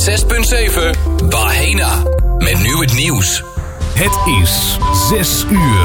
6.7 Bahena. Met nu het nieuws. Het is 6 uur.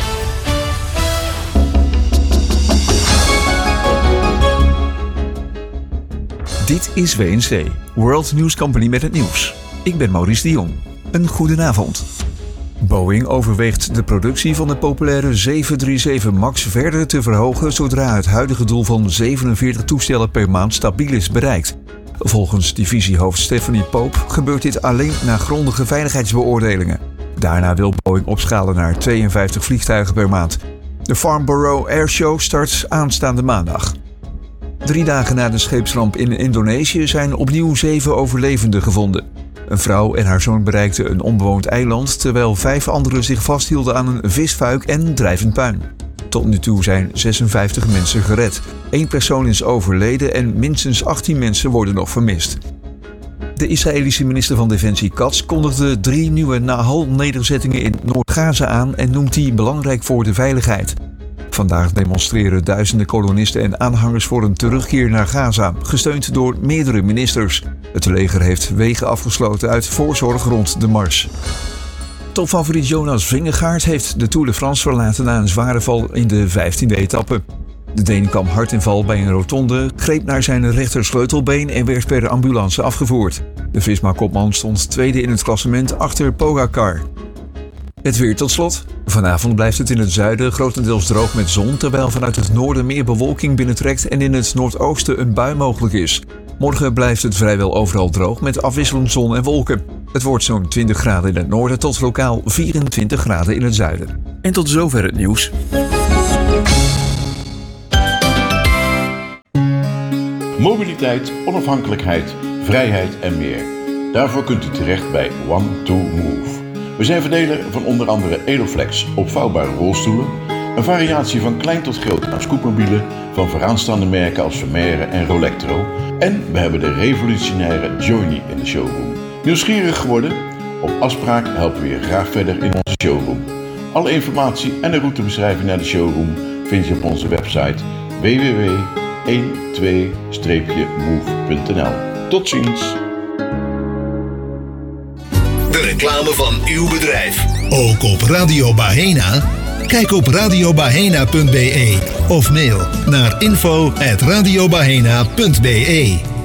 Dit is WNC, World News Company met het nieuws. Ik ben Maurice de Jong. Een goedenavond. Boeing overweegt de productie van de populaire 737 MAX verder te verhogen zodra het huidige doel van 47 toestellen per maand stabiel is bereikt. Volgens divisiehoofd Stephanie Pope gebeurt dit alleen na grondige veiligheidsbeoordelingen. Daarna wil Boeing opschalen naar 52 vliegtuigen per maand. De Farnborough Airshow start aanstaande maandag. 3 dagen na de scheepsramp in Indonesië zijn opnieuw 7 overlevenden gevonden. Een vrouw en haar zoon bereikten een onbewoond eiland, terwijl 5 anderen zich vasthielden aan een visfuik en drijvend puin. Tot nu toe zijn 56 mensen gered. 1 persoon is overleden en minstens 18 mensen worden nog vermist. De Israëlische minister van Defensie Katz kondigde 3 nieuwe Nahal-nederzettingen in Noord-Gaza aan en noemt die belangrijk voor de veiligheid. Vandaag demonstreren duizenden kolonisten en aanhangers voor een terugkeer naar Gaza, gesteund door meerdere ministers. Het leger heeft wegen afgesloten uit voorzorg rond de mars. Topfavoriet Jonas Vingegaard heeft de Tour de France verlaten na een zware val in de 15e etappe. De Deen kwam hard in val bij een rotonde, greep naar zijn rechter sleutelbeen en werd per ambulance afgevoerd. De Visma-kopman stond tweede in het klassement achter Pogacar. Het weer tot slot. Vanavond blijft het in het zuiden grotendeels droog met zon, terwijl vanuit het noorden meer bewolking binnentrekt en in het noordoosten een bui mogelijk is. Morgen blijft het vrijwel overal droog met afwisselend zon en wolken. Het wordt zo'n 20 graden in het noorden tot lokaal 24 graden in het zuiden. En tot zover het nieuws. Mobiliteit, onafhankelijkheid, vrijheid en meer. Daarvoor kunt u terecht bij One2Move. We zijn verdeler van onder andere Eloflex opvouwbare rolstoelen, een variatie van klein tot groot aan scootmobielen van vooraanstaande merken als Vermeer en Rolectro, en we hebben de revolutionaire Journey in de showroom. Nieuwsgierig geworden? Op afspraak helpen we je graag verder in onze showroom. Alle informatie en een routebeschrijving naar de showroom vind je op onze website www.12-move.nl. Tot ziens! De reclame van uw bedrijf. Ook op Radio Bahena? Kijk op radiobahena.be of mail naar info@radiobahena.be.